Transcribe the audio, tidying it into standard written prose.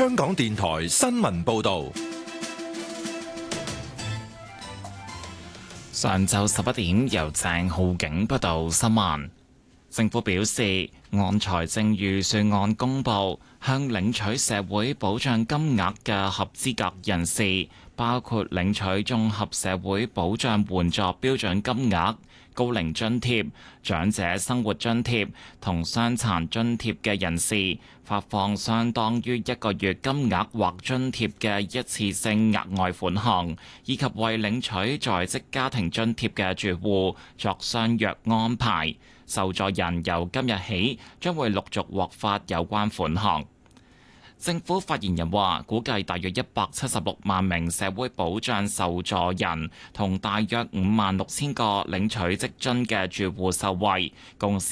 香港電台新聞報道。 上晝11點，由鄭浩景報道新聞。政府表示，按財政預算案公佈，向領取社會保障金額嘅合資格人士，包括領取綜合社會保障援助標準金額、高齡津貼、長者生活津貼同傷殘津貼嘅人士，發放相當於1個月金額或津貼嘅一次性額外款項，以及為領取在職家庭津貼嘅住戶作相約安排。受助人由今日起將會陸續獲發有關款項。政府發言人話，估計大約176萬名社會保障受助人同大約56000個領取職津嘅住戶受惠，共